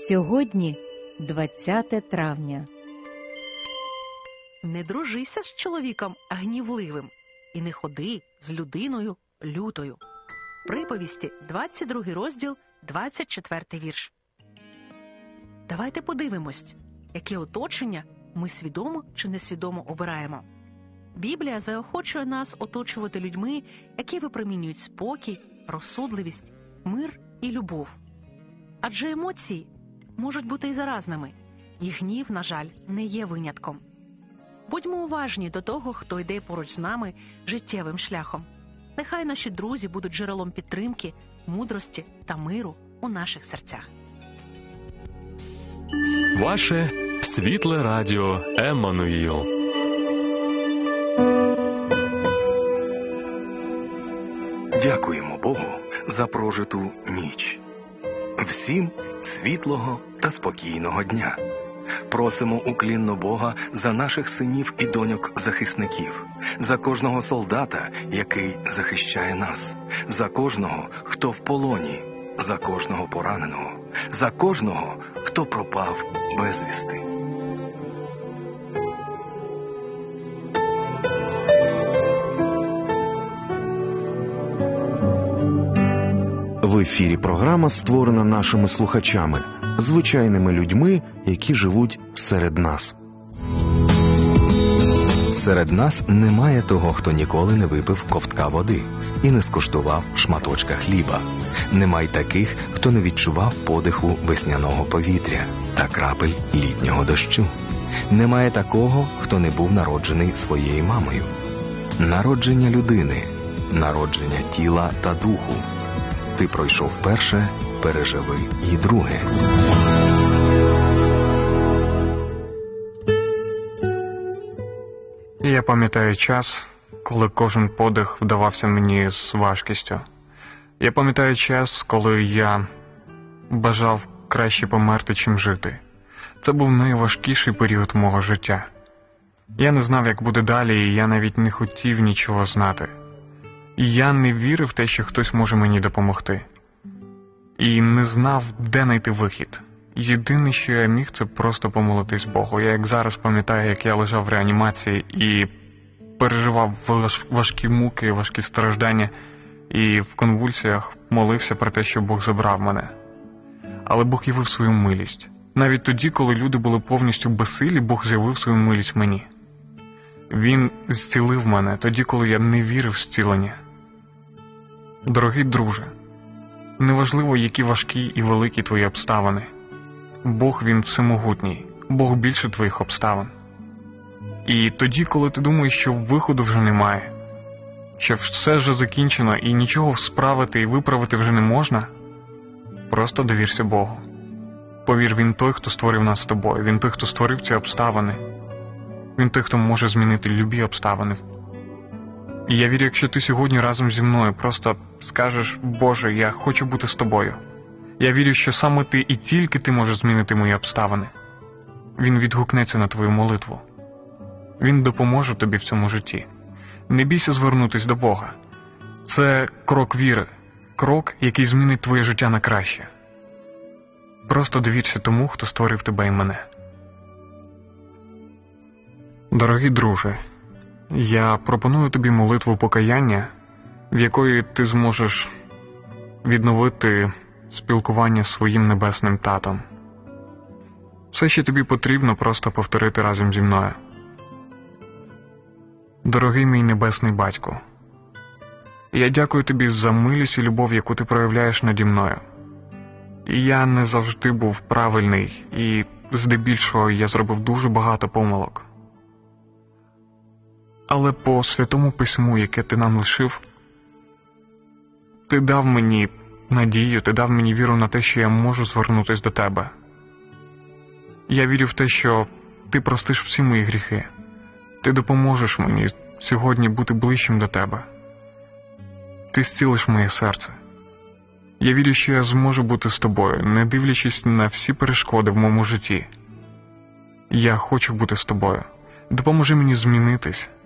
Сьогодні 20 травня. Не дружися з чоловіком гнівливим і не ходи з людиною лютою. Приповісті, 22 розділ, 24 вірш. Давайте подивимось, яке оточення ми свідомо чи несвідомо обираємо. Біблія заохочує нас оточувати людьми, які випромінюють спокій, розсудливість, мир і любов. Адже емоції можуть бути і заразними, і гнів, на жаль, не є винятком. Будьмо уважні до того, хто йде поруч з нами життєвим шляхом. Нехай наші друзі будуть джерелом підтримки, мудрості та миру у наших серцях. Ваше світле радіо Еммануїл. Дякуємо Богу за прожиту ніч. Всім світлого та спокійного дня. Просимо уклінно Бога за наших синів і доньок-захисників, за кожного солдата, який захищає нас, за кожного, хто в полоні, за кожного пораненого, за кожного, хто пропав безвісти. В ефірі програма створена нашими слухачами, звичайними людьми, які живуть серед нас. Серед нас немає того, хто ніколи не випив ковтка води і не скуштував шматочка хліба. Немає таких, хто не відчував подиху весняного повітря та крапель літнього дощу. Немає такого, хто не був народжений своєю мамою. Народження людини, народження тіла та духу. Ти пройшов перше, переживи і друге. Я пам'ятаю час, коли кожен подих вдавався мені з важкістю. Я пам'ятаю час, коли я бажав краще померти, чим жити. Це був найважкіший період мого життя. Я не знав, як буде далі, і я навіть не хотів нічого знати. І я не вірив в те, що хтось може мені допомогти. І не знав, де знайти вихід. Єдине, що я міг, це просто помолитись Богу. Я як зараз пам'ятаю, як я лежав в реанімації і переживав важкі муки, важкі страждання, і в конвульсіях молився про те, що Бог забрав мене. Але Бог явив свою милість. Навіть тоді, коли люди були повністю безсилі, Бог з'явив свою милість мені. Він зцілив мене тоді, коли я не вірив в зцілення. Дорогий друже, неважливо, які важкі і великі твої обставини. Бог, Він всемогутній. Бог більше твоїх обставин. І тоді, коли ти думаєш, що виходу вже немає, що все вже закінчено і нічого справити і виправити вже не можна, просто довірся Богу. Повір, Він той, хто створив нас з тобою. Він той, хто створив ці обставини. Він той, хто може змінити любі обставини. І я вірю, якщо ти сьогодні разом зі мною просто скажеш: Боже, я хочу бути з тобою. Я вірю, що саме ти і тільки ти можеш змінити мої обставини. Він відгукнеться на твою молитву. Він допоможе тобі в цьому житті. Не бійся звернутись до Бога. Це крок віри. Крок, який змінить твоє життя на краще. Просто довірся тому, хто створив тебе і мене. Дорогий друже, я пропоную тобі молитву покаяння, в якої ти зможеш відновити спілкування з своїм небесним татом. Все, що тобі потрібно, просто повторити разом зі мною. Дорогий мій небесний батько, я дякую тобі за милість і любов, яку ти проявляєш наді мною. І я не завжди був правильний, і здебільшого я зробив дуже багато помилок. Але по Святому Письму, яке ти нам лишив, ти дав мені надію, ти дав мені віру на те, що я можу звернутися до тебе. Я вірю в те, що ти простиш всі мої гріхи. Ти допоможеш мені сьогодні бути ближчим до тебе. Ти зцілиш моє серце. Я вірю, що я зможу бути з тобою, не дивлячись на всі перешкоди в моєму житті. Я хочу бути з тобою. Допоможи мені змінитись.